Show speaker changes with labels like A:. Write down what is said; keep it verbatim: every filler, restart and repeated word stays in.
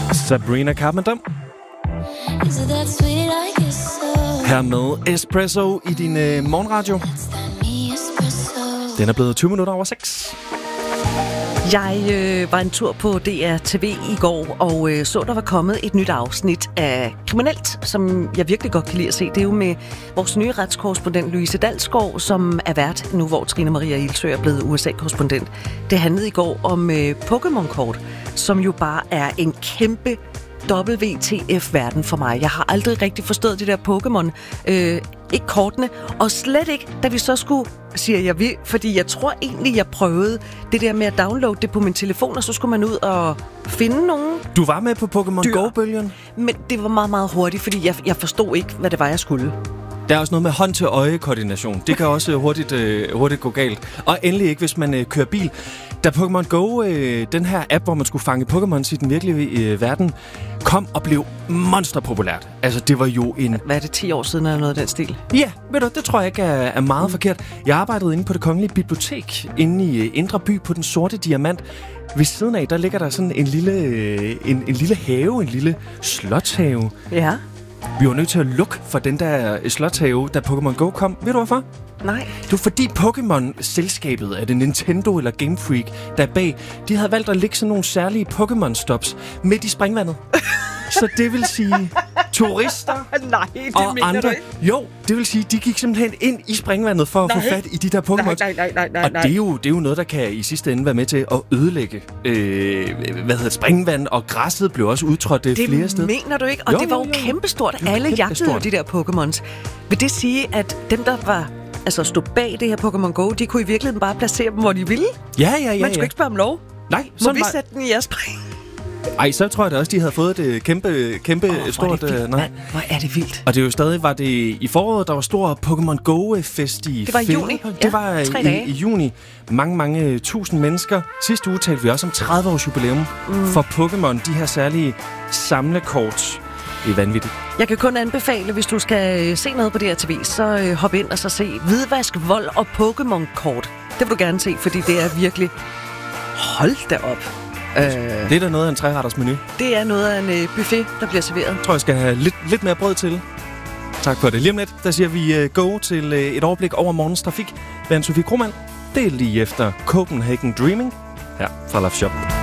A: Sabrina Carpenter. Her med Espresso i din øh, morgenradio. Den er blevet tyve minutter over seks.
B: Jeg øh, var en tur på D R T V i går og øh, så, der var kommet et nyt afsnit af Kriminelt, som jeg virkelig godt kan lide at se. Det er jo med vores nye retskorrespondent Louise Dalsgaard, som er vært nu, hvor Trine Maria Ildsøe er blevet U S A-korrespondent. Det handlede i går om øh, Pokémon-kort, som jo bare er en kæmpe W T F-verden for mig. Jeg har aldrig rigtig forstået det der Pokémon. Øh, ikke kortene, og slet ikke, da vi så skulle, siger jeg vi, fordi jeg tror egentlig, jeg prøvede det der med at downloade det på min telefon, og så skulle man ud og finde nogen.
A: Du var med på Pokémon Go-bølgen?
B: Men det var meget, meget hurtigt, fordi jeg, jeg forstod ikke, hvad det var, jeg skulle.
A: Der er også noget med hånd-til-øje-koordination. Det kan også hurtigt, øh, hurtigt gå galt. Og endelig ikke, hvis man øh, kører bil. Da Pokémon Go, øh, den her app, hvor man skulle fange Pokémons i den virkelige øh, verden, kom og blev monsterpopulært. Altså, det var jo en...
B: Hvad er det, ti år siden eller noget af den stil?
A: Ja, ved du, det tror jeg ikke er, er meget mm. forkert. Jeg arbejdede inde på Det Kongelige Bibliotek, inde i øh, Indre By på Den Sorte Diamant. Ved siden af, der ligger der sådan en lille, øh, en, en lille have, en lille slotshave.
B: Ja.
A: Vi var nødt til at lukke for den der slotshave, da Pokémon Go kom. Ved du hvorfor?
B: Nej.
A: Det var fordi Pokémon-selskabet, er det Nintendo eller Game Freak, der er bag, de havde valgt at lægge sådan nogle særlige Pokémon-stops midt i springvandet. Så det vil sige turister
B: Nej, det
A: og
B: mener
A: andre.
B: du ikke.
A: Jo, det vil sige, de gik simpelthen ind i springvandet for at
B: nej.
A: få fat i de der Pokémon.
B: Nej, nej, nej, nej, nej.
A: Og det er, jo, det er jo noget, der kan i sidste ende være med til at ødelægge øh, hvad hedder det, springvand, og græsset blev også udtrådt det flere steder.
B: Det mener du ikke, og
A: jo,
B: det var jo,
A: jo, jo.
B: kæmpestort.
A: Det var
B: Alle jagtede jo
A: kæmpestort.
B: de der Pokémons. Vil det sige, at dem, der var altså stod bag det her Pokémon Go, de kunne i virkeligheden bare placere dem, hvor de ville?
A: Ja, ja, ja.
B: Man skulle
A: ja.
B: ikke spørge om lov.
A: Nej,
B: Må
A: sådan
B: vi
A: var...
B: sætte den i jeres spring?
A: Ej, så tror jeg da også, de havde fået et kæmpe, kæmpe
B: oh,
A: stort...
B: Hvor er det vildt,
A: nej.
B: Hvor er det vildt.
A: Og det er jo stadig, var det i foråret, der var stor Pokémon Go-fest i
B: Det var i
A: Fælde.
B: juni.
A: Det
B: Ja,
A: var
B: tre
A: i,
B: dage.
A: i juni. Mange, mange tusind mennesker. Sidste uge talte vi også om tredive års jubilæum mm. for Pokémon. De her særlige samlekort. Det er vanvittigt.
B: Jeg kan kun anbefale, hvis du skal se noget på D R T V, så øh, hop ind og så se Hvidvask, Vold og Pokémon-kort. Det vil du gerne se, fordi det er virkelig... Hold da op. Øh,
A: Det er da noget af en treretters menu.
B: det er noget af en øh, buffet, der bliver serveret.
A: Jeg tror, jeg skal have lidt, lidt mere brød til. Tak for det. Lige om lidt, der siger vi uh, go til uh, et overblik over morgens trafik. Med Anne-Sophie Krohmann. Det er lige efter Copenhagen Dreaming her fra Love Shop.